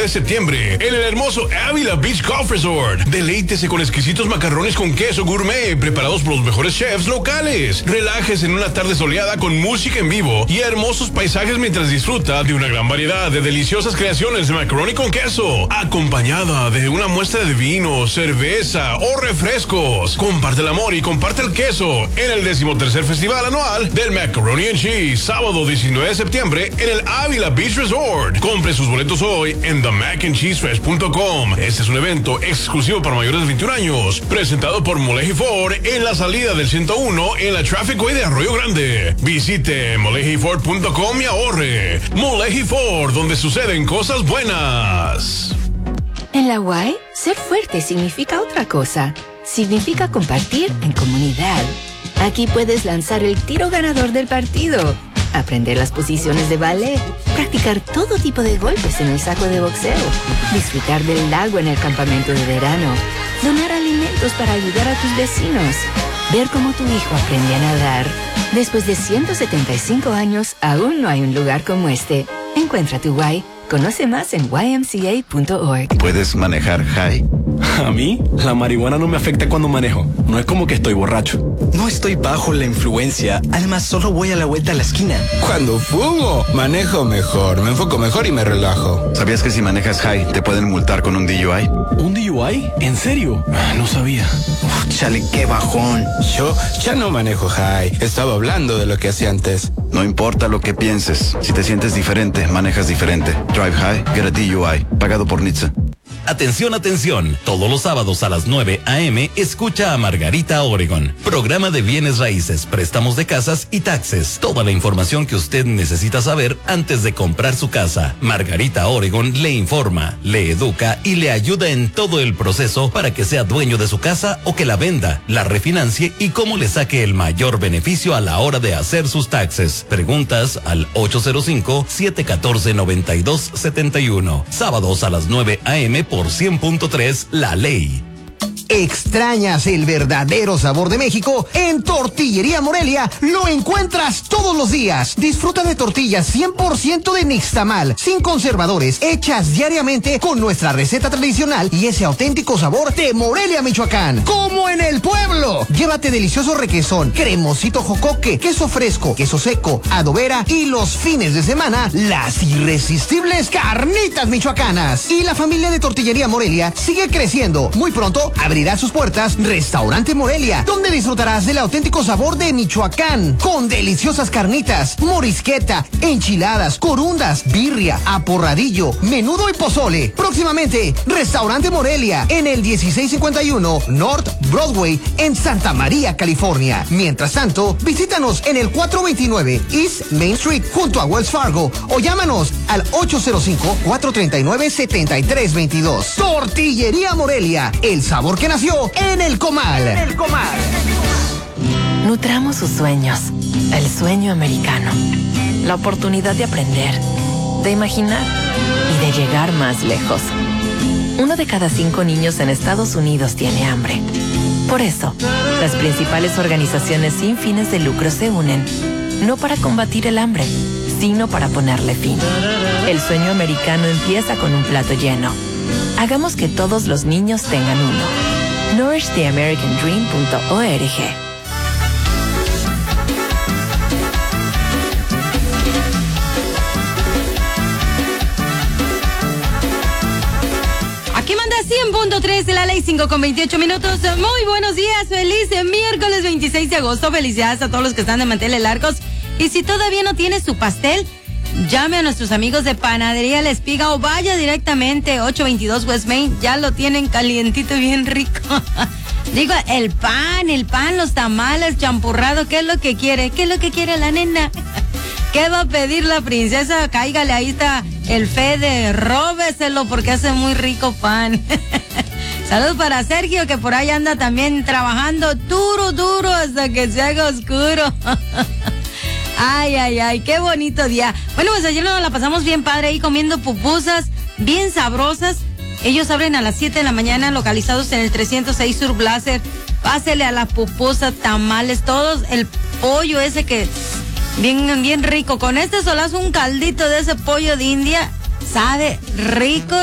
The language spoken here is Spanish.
de septiembre en el hermoso Ávila Beach Golf Resort. Deleítese con exquisitos macarrones con queso gourmet preparados por los mejores chefs locales. Relájese en una tarde soleada con música en vivo y hermosos paisajes mientras disfruta de una gran variedad de deliciosas creaciones de macaroni con queso, acompañada de una muestra de vino, cerveza o refrescos. Comparte el amor y comparte el queso en el 13º Festival Anual del Macaroni and Cheese, sábado 19 de septiembre en el Ávila Beach Resort. Compre sus boletos hoy en themacandcheesefest.com. Este es un evento exclusivo para mayores de 21 años, presentado por Moleji Ford en la salida del 101 en la Traffic Way de Arroyo Grande. Visite molejiford.com y ahorre. Moleji Ford, donde suceden cosas buenas. En la UAI, ser fuerte significa otra cosa. Significa compartir en comunidad. Aquí puedes lanzar el tiro ganador del partido, aprender las posiciones de ballet, practicar todo tipo de golpes en el saco de boxeo, disfrutar del lago en el campamento de verano, donar alimentos para ayudar a tus vecinos, ver cómo tu hijo aprende a nadar. Después de 175 años, aún no hay un lugar como este. Encuentra tu Y. Conoce más en ymca.org. ¿Puedes manejar high? A mí, la marihuana no me afecta cuando manejo. No es como que estoy borracho. No estoy bajo la influencia. Además, solo voy a la vuelta a la esquina. Cuando fumo, manejo mejor, me enfoco mejor y me relajo. ¿Sabías que si manejas high, te pueden multar con un DUI? ¿Un DUI? ¿En serio? No sabía. Chale, qué bajón. Yo ya no manejo high. Estaba hablando de lo que hacía antes. No importa lo que pienses. Si te sientes diferente, manejas diferente. Drive high, get a DUI. Pagado por NHTSA. Atención, atención. Todos los sábados a las 9 a.m. escucha a Margarita Oregon. Programa de bienes raíces, préstamos de casas y taxes. Toda la información que usted necesita saber antes de comprar su casa. Margarita Oregon le informa, le educa y le ayuda en todo el proceso para que sea dueño de su casa o que la venda, la refinancie y cómo le saque el mayor beneficio a la hora de hacer sus taxes. Preguntas al 805-714-9271. Sábados a las 9 a.m. por 100.3 La Ley. ¿Extrañas el verdadero sabor de México? En Tortillería Morelia lo encuentras todos los días. Disfruta de tortillas 100% de nixtamal, sin conservadores, hechas diariamente con nuestra receta tradicional y ese auténtico sabor de Morelia, Michoacán. ¡Como en el pueblo! Llévate delicioso requesón, cremosito jocoque, queso fresco, queso seco, adobera y los fines de semana, las irresistibles carnitas michoacanas. Y la familia de Tortillería Morelia sigue creciendo. Muy pronto abrirá sus puertas Restaurante Morelia, donde disfrutarás del auténtico sabor de Michoacán, con deliciosas carnitas, morisqueta, enchiladas, corundas, birria, aporradillo, menudo y pozole. Próximamente, Restaurante Morelia, en el 1651 North Broadway, en Santa María, California. Mientras tanto, visítanos en el 429 East Main Street, junto a Wells Fargo, o llámanos al 805-439-7322. Tortillería Morelia, el sabor que nació en el Comal. Nutramos sus sueños. El sueño americano. La oportunidad de aprender, de imaginar y de llegar más lejos. 1 de cada 5 niños en Estados Unidos tiene hambre. Por eso, las principales organizaciones sin fines de lucro se unen, no para combatir el hambre, sino para ponerle fin. El sueño americano empieza con un plato lleno. Hagamos que todos los niños tengan uno. NourishTheAmericanDream.org. Aquí manda 100.3 de La Ley, 5:28 minutos. Muy buenos días, feliz miércoles 26 de agosto. Felicidades a todos los que están de manteles largos. Y si todavía no tienes su pastel, llame a nuestros amigos de Panadería La Espiga o vaya directamente 822 West Main. Ya lo tienen calientito y bien rico. Digo, el pan, los tamales, champurrado. ¿Qué es lo que quiere? ¿Qué es lo que quiere la nena? ¿Qué va a pedir la princesa? Cáigale, ahí está el Fede, róbeselo porque hace muy rico pan. Saludos para Sergio, que por ahí anda también trabajando duro hasta que se haga oscuro. Ay, qué bonito día. Bueno, pues ayer nos la pasamos bien padre ahí comiendo pupusas bien sabrosas. Ellos abren a las 7 de la mañana, localizados en el 306 Sur Blaser. Pásele a las pupusas, tamales, todos, el pollo ese que bien rico. Con este solazo un caldito de ese pollo de India, sabe rico.